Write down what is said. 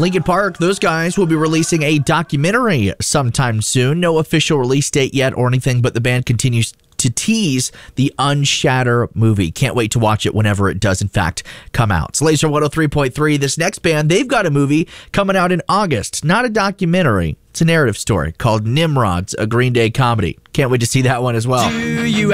Linkin Park, those guys will be releasing a documentary sometime soon. No official release date yet or anything, but the band continues to tease the Unshatter movie. Can't wait to watch it whenever it does, in fact, come out. It's Laser 103.3. This next band, they've got a movie coming out in August. Not a documentary. It's a narrative story called Nimrods, a Green Day comedy. Can't wait to see that one as well.